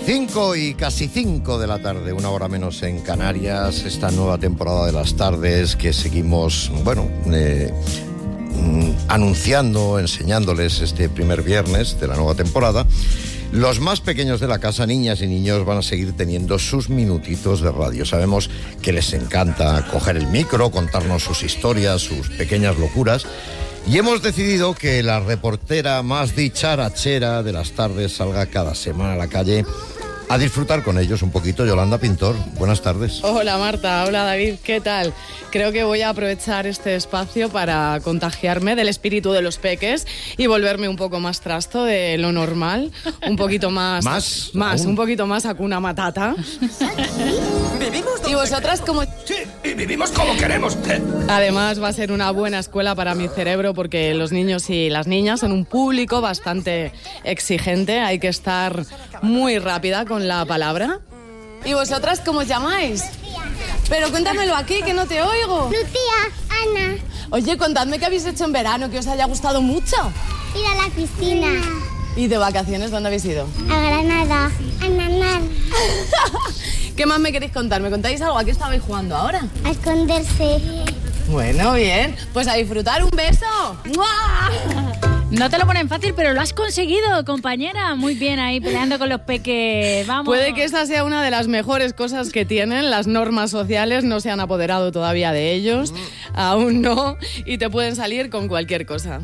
5 y casi 5 de la tarde, una hora menos en Canarias, esta nueva temporada de las tardes que seguimos, anunciando, enseñándoles este primer viernes de la nueva temporada. Los más pequeños de la casa, niñas y niños, van a seguir teniendo sus minutitos de radio. Sabemos que les encanta coger el micro, contarnos sus historias, sus pequeñas locuras. Y hemos decidido que la reportera más dicharachera de las tardes salga cada semana a la calle a disfrutar con ellos un poquito. Yolanda Pintor, buenas tardes. Hola Marta, hola David, ¿qué tal? Creo que voy a aprovechar este espacio para contagiarme del espíritu de los peques y volverme un poco más trasto de lo normal, un poquito más... un poquito más Hakuna Matata. ¿Y vosotras cómo...? Sí, y vivimos como queremos. Además va a ser una buena escuela para mi cerebro porque los niños y las niñas son un público bastante exigente, hay que estar muy rápida con la palabra. ¿Y vosotras cómo os llamáis? Lucía. Pero cuéntamelo aquí, que no te oigo. Lucía, Ana. Oye, contadme qué habéis hecho en verano, que os haya gustado mucho. Ir a la piscina. ¿Y de vacaciones dónde habéis ido? A Granada. A nadar. ¿Qué más me queréis contar? ¿Me contáis algo? ¿A qué estabais jugando ahora? A esconderse. Bueno, bien. Pues a disfrutar. ¡Un beso! ¡Mua! No te lo ponen fácil, pero lo has conseguido, compañera. Muy bien ahí, peleando con los peques. Vamos. Puede que esa sea una de las mejores cosas que tienen. Las normas sociales no se han apoderado todavía de ellos. Aún no. Y te pueden salir con cualquier cosa.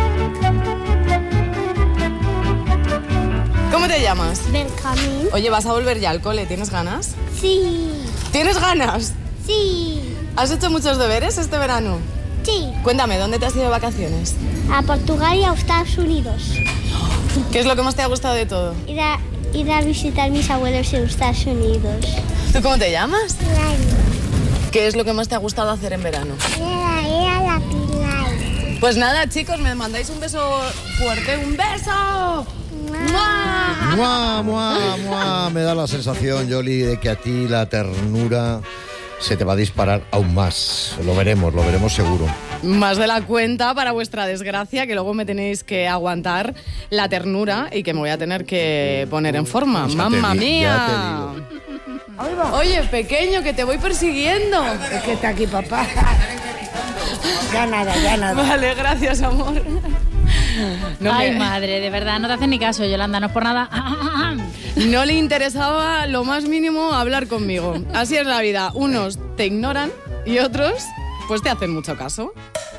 ¿Cómo te llamas? Benjamín. Oye, ¿vas a volver ya al cole? ¿Tienes ganas? Sí. ¿Tienes ganas? Sí. ¿Has hecho muchos deberes este verano? Sí. Cuéntame, ¿dónde te has ido de vacaciones? A Portugal y a Estados Unidos. ¿Qué es lo que más te ha gustado de todo? Ir a visitar a mis abuelos en Estados Unidos. ¿Tú cómo te llamas? Playa. ¿Qué es lo que más te ha gustado hacer en verano? Ir a la playa. Pues nada, chicos, me mandáis un beso fuerte. ¡Un beso! ¡Mua! ¡Mua, mua, mua! Me da la sensación, Yoli, de que a ti la ternura se te va a disparar aún más. Lo veremos seguro. Más de la cuenta, para vuestra desgracia, que luego me tenéis que aguantar la ternura y que me voy a tener que poner en forma. ¡Mamma mía! Oye, pequeño, que te voy persiguiendo. Es que está aquí papá. Ya nada. Vale, gracias, amor. Ay, madre, de verdad, no te hacen ni caso, Yolanda, no es por nada. No le interesaba lo más mínimo hablar conmigo. Así es la vida. Unos te ignoran y otros, pues te hacen mucho caso.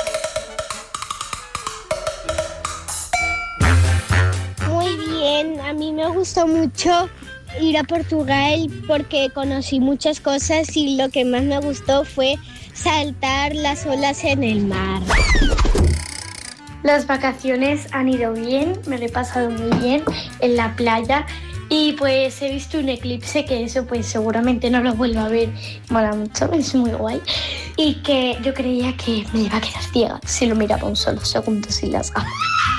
Muy bien, a mí me gustó mucho ir a Portugal porque conocí muchas cosas y lo que más me gustó fue saltar las olas en el mar. Las vacaciones han ido bien, me lo he pasado muy bien en la playa y pues he visto un eclipse que eso pues seguramente no lo vuelvo a ver, mola mucho, es muy guay y que yo creía que me iba a quedar ciega si lo miraba un solo segundo sin las gafas.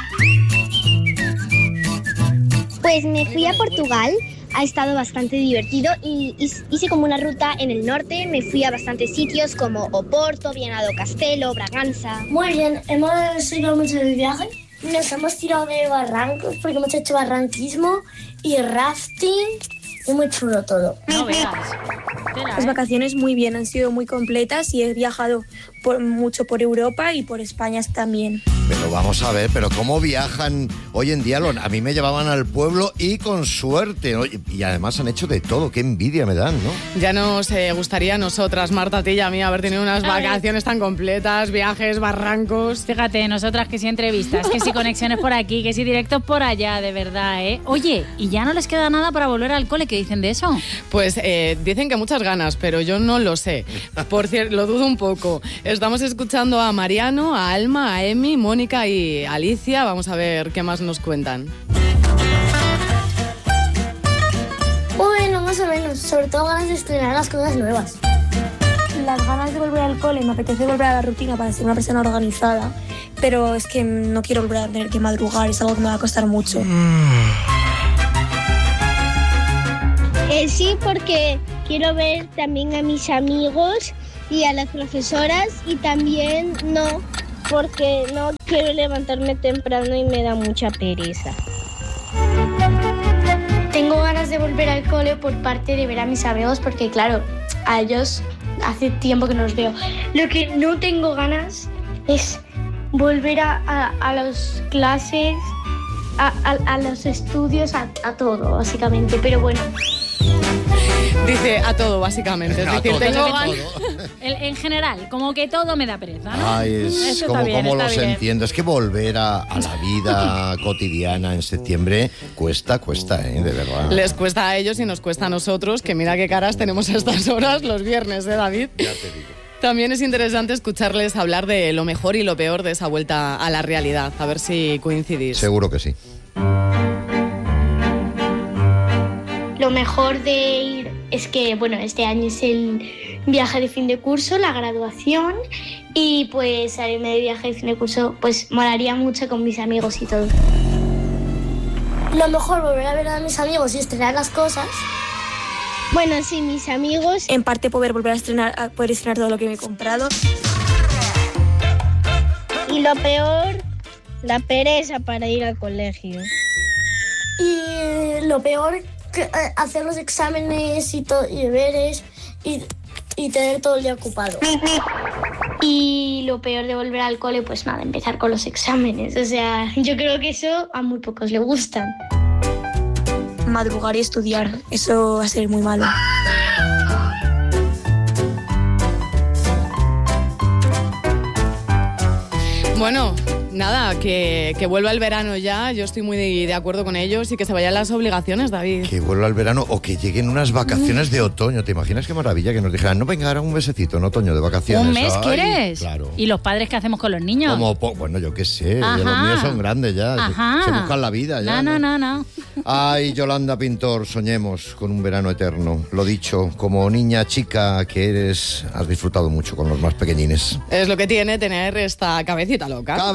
Pues me fui a Portugal, ha estado bastante divertido y hice como una ruta en el norte, me fui a bastantes sitios como Oporto, Viana do Castelo, Braganza. Muy bien, hemos ido mucho de viaje, nos hemos tirado de barrancos porque hemos hecho barranquismo y rafting y muy chulo todo. No veas. Las vacaciones muy bien, han sido muy completas y he viajado mucho por Europa y por España también. Pero vamos a ver, pero ¿cómo viajan hoy en día? A mí me llevaban al pueblo y con suerte, ¿no? Y además han hecho de todo, qué envidia me dan, ¿no? Ya nos gustaría a nosotras, Marta, a ti y a mí, haber tenido unas vacaciones tan completas, viajes, barrancos. Fíjate, nosotras que si entrevistas, que si conexiones por aquí, que si directos por allá, de verdad, ¿eh? Oye, ¿y ya no les queda nada para volver al cole? ¿Qué dicen de eso? Pues dicen que muchas ganas, pero yo no lo sé. Por cierto, lo dudo un poco. Estamos escuchando a Mariano, a Alma, a Emi, Mónica y Alicia. Vamos a ver qué más nos cuentan. Bueno, más o menos, sobre todo ganas de estrenar las cosas nuevas. Las ganas de volver al cole, me apetece volver a la rutina para ser una persona organizada, pero es que no quiero volver a tener que madrugar, es algo que me va a costar mucho. Sí, porque quiero ver también a mis amigos y a las profesoras y también no, porque no quiero levantarme temprano y me da mucha pereza. Tengo tengo ganas de volver al cole por parte de ver a mis amigos, porque claro, a ellos hace tiempo que no los veo. Lo que no tengo ganas es volver a las clases, a los estudios, a todo, básicamente. Pero bueno. Dice a todo, básicamente. Es decir, tengo ganas. En general, como que todo me da pereza, ¿no? Ay, es como los entiendo. Es que volver a la vida cotidiana en septiembre cuesta, de verdad. Les cuesta a ellos y nos cuesta a nosotros, que mira qué caras tenemos a estas horas los viernes, David? Ya te digo. También es interesante escucharles hablar de lo mejor y lo peor de esa vuelta a la realidad. A ver si coincidís. Seguro que sí. Lo mejor de ir es que, bueno, este año es el viaje de fin de curso, la graduación, y pues salirme de viaje de fin de curso, pues molaría mucho con mis amigos y todo. Lo mejor volver a ver a mis amigos y estrenar las cosas. Bueno, sí, mis amigos. En parte poder volver a poder estrenar todo lo que me he comprado. Y lo peor, la pereza para ir al colegio. Y lo peor, hacer los exámenes y deberes y tener todo el día ocupado. Y lo peor de volver al cole, pues nada, empezar con los exámenes. O sea, yo creo que eso a muy pocos le gustan. Madrugar y estudiar, eso va a ser muy malo. Bueno, nada, que vuelva el verano ya. Yo estoy muy de acuerdo con ellos y que se vayan las obligaciones, David. Que vuelva el verano o que lleguen unas vacaciones de otoño. ¿Te imaginas qué maravilla que nos dijeran, no, venga, ahora un mesecito en otoño de vacaciones? ¿Un mes? Ay, quieres? Claro. ¿Y los padres qué hacemos con los niños? Bueno, yo qué sé, ya los míos son grandes ya. Ajá. Se buscan la vida ya. No. Ay, Yolanda Pintor, soñemos con un verano eterno. Lo dicho, como niña chica que eres, has disfrutado mucho con los más pequeñines. Es lo que tiene tener esta cabecita loca.